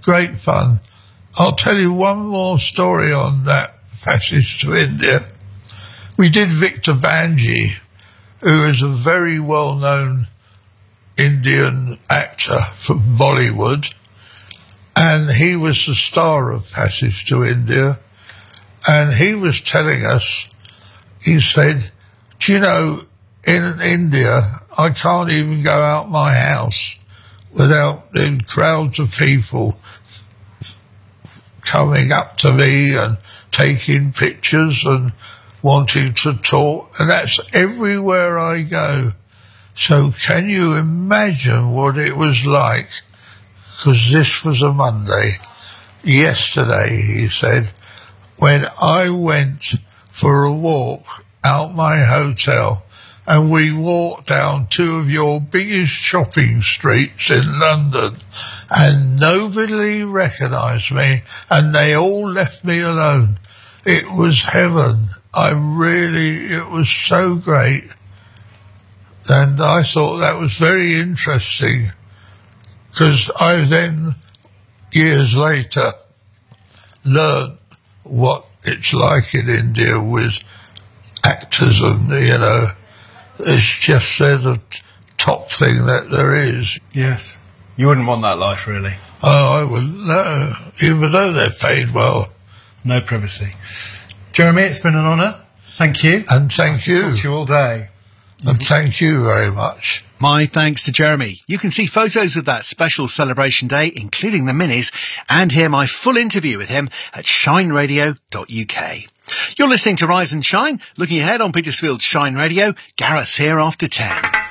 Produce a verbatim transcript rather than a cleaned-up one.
great fun. I'll tell you one more story on that passage to India. We did Victor Banji, who is a very well-known Indian actor from Bollywood, and he was the star of Passage to India, and he was telling us, he said, do you know, in India, I can't even go out my house without the crowds of people coming up to me and taking pictures and wanting to talk, and that's everywhere I go. So can you imagine what it was like? Because this was a Monday. Yesterday, he said, when I went for a walk out my hotel, and we walked down two of your biggest shopping streets in London, and nobody recognised me, and they all left me alone. It was heaven. I really, it was so great. And I thought that was very interesting, because I then, years later, learned what it's like in India with actors, and, you know, it's just they're the top thing that there is. Yes. You wouldn't want that life, really. Oh, I wouldn't, no. Even though they're paid well. No privacy. Jeremy, it's been an honour. Thank you. And thank you. Talk to you all day. And thank you very much. My thanks to Jeremy. You can see photos of that special celebration day, including the minis, and hear my full interview with him at shine radio dot U K. You're listening to Rise and Shine. Looking ahead on Petersfield's Shine Radio, Gareth's here after ten.